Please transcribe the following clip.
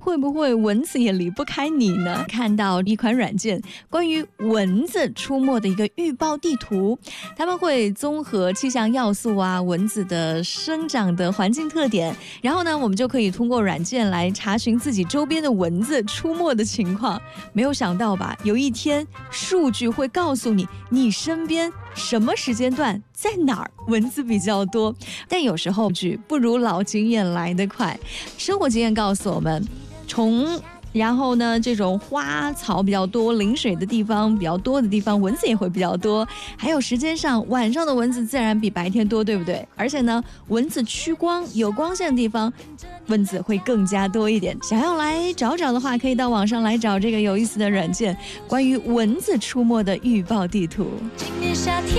会不会蚊子也离不开你呢？看到一款软件关于蚊子出没的一个预报地图，他们会综合气象要素啊、蚊子的生长的环境特点，然后呢，我们就可以通过软件来查询自己周边的蚊子出没的情况。没有想到吧，有一天数据会告诉你，你身边什么时间段在哪儿蚊子比较多。但有时候不如老经验来得快，生活经验告诉我们，然后呢，这种花草比较多、淋水的地方比较多的地方，蚊子也会比较多。还有时间上，晚上的蚊子自然比白天多，对不对？而且呢，蚊子趋光，有光线的地方，蚊子会更加多一点。想要来找找的话，可以到网上来找这个有意思的软件，关于蚊子出没的预报地图。